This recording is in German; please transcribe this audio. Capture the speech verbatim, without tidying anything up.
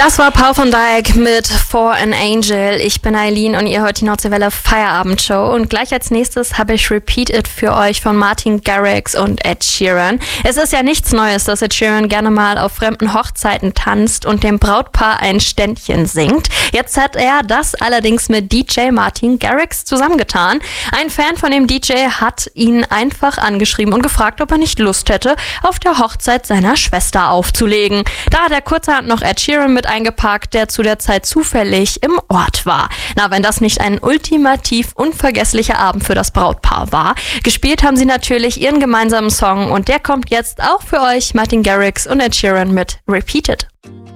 Das war Paul van Dyk mit For an Angel. Ich bin Eileen und ihr hört die Nordseewelle Feierabendshow. Und gleich als nächstes habe ich Repeat It für euch von Martin Garrix und Ed Sheeran. Es ist ja nichts Neues, dass Ed Sheeran gerne mal auf fremden Hochzeiten tanzt und dem Brautpaar ein Ständchen singt. Jetzt hat er das allerdings mit D J Martin Garrix zusammengetan. Ein Fan von dem D J hat ihn einfach angeschrieben und gefragt, ob er nicht Lust hätte, auf der Hochzeit seiner Schwester aufzulegen. Da hat er kurzerhand noch Ed Sheeran mit eingepackt, der zu der Zeit zufällig im Ort war. Na, wenn das nicht ein ultimativ unvergesslicher Abend für das Brautpaar war. Gespielt haben sie natürlich ihren gemeinsamen Song und der kommt jetzt auch für euch, Martin Garrix und Ed Sheeran mit Repeat It.